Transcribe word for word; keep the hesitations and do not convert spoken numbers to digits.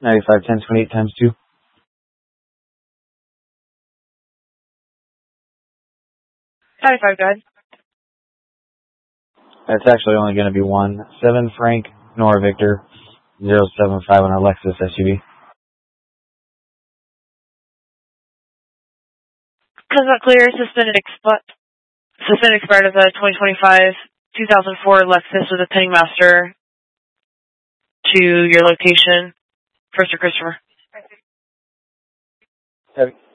ninety-five ten twenty-eight times two. ninety-five, go ahead. That's actually only going to be one. seven Frank Nora Victor zero seven five on our Lexus S U V. Because not clear, suspended, exp- suspended expired of a twenty twenty-five two thousand four Lexus with a pending master to your location. First or Christopher. Heavy.